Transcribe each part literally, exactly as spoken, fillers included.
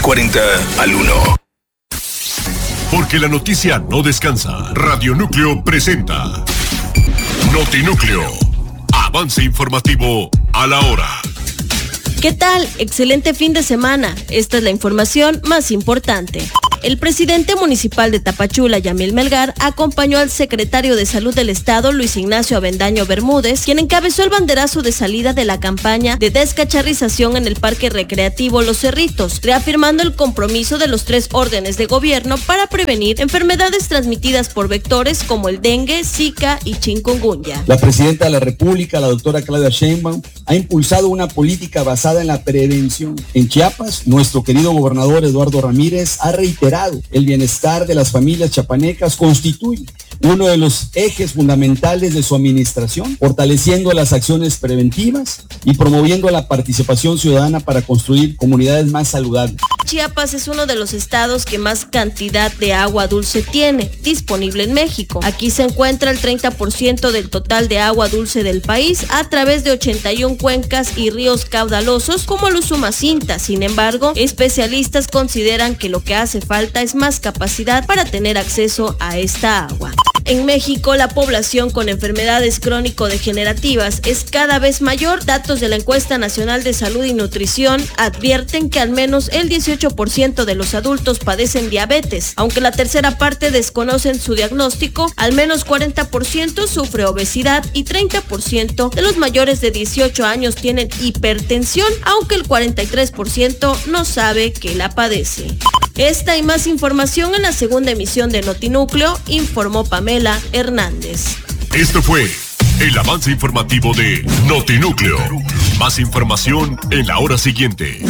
cuarenta al uno. Porque la noticia no descansa. Radio Núcleo presenta Notinúcleo. Avance informativo a la hora. ¿Qué tal? Excelente fin de semana. Esta es la información más importante. El presidente municipal de Tapachula, Yamil Melgar, acompañó al secretario de Salud del Estado, Luis Ignacio Avendaño Bermúdez, quien encabezó el banderazo de salida de la campaña de descacharrización en el Parque Recreativo Los Cerritos, reafirmando el compromiso de los tres órdenes de gobierno para prevenir enfermedades transmitidas por vectores como el dengue, zika y chikungunya. La presidenta de la República, la doctora Claudia Sheinbaum, ha impulsado una política basada en la prevención. En Chiapas, nuestro querido gobernador Eduardo Ramírez ha reiterado el bienestar de las familias chiapanecas constituye uno de los ejes fundamentales de su administración, fortaleciendo las acciones preventivas y promoviendo la participación ciudadana para construir comunidades más saludables. Chiapas es uno de los estados que más cantidad de agua dulce tiene disponible en México. Aquí se encuentra el treinta por ciento del total de agua dulce del país a través de ochenta y una cuencas y ríos caudalosos como los Umacinta. Sin embargo, especialistas consideran que lo que hace falta es más capacidad para tener acceso a esta agua. En México, la población con enfermedades crónico-degenerativas es cada vez mayor. Datos de la Encuesta Nacional de Salud y Nutrición advierten que al menos el dieciocho por ciento de los adultos padecen diabetes. Aunque la tercera parte desconocen su diagnóstico, al menos cuarenta por ciento sufre obesidad y treinta por ciento de los mayores de dieciocho años tienen hipertensión, aunque el cuarenta y tres por ciento no sabe que la padece. Esta y más información en la segunda emisión de Notinúcleo, informó Pamela Hernández. Esto fue el avance informativo de Notinúcleo. Más información en la hora siguiente.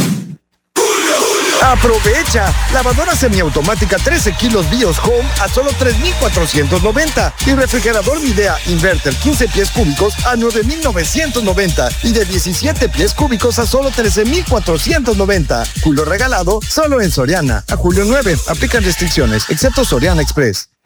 ¡Aprovecha! Lavadora semiautomática trece kilos Bios Home a solo tres mil cuatrocientos noventa y refrigerador Midea Inverter quince pies cúbicos a nueve mil novecientos noventa y de diecisiete pies cúbicos a solo trece mil cuatrocientos noventa. Julio regalado solo en Soriana. A julio nueve. Aplican restricciones, excepto Soriana Express.